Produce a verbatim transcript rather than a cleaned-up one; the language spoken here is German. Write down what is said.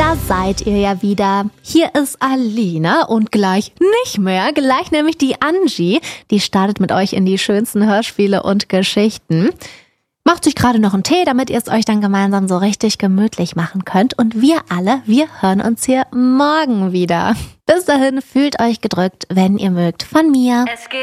Da seid ihr ja wieder. Hier ist Alina und gleich nicht mehr, gleich nämlich die Angie. Die startet mit euch in die schönsten Hörspiele und Geschichten. Macht euch gerade noch einen Tee, damit ihr es euch dann gemeinsam so richtig gemütlich machen könnt. Und wir alle, wir hören uns hier morgen wieder. Bis dahin, fühlt euch gedrückt, wenn ihr mögt. Von mir.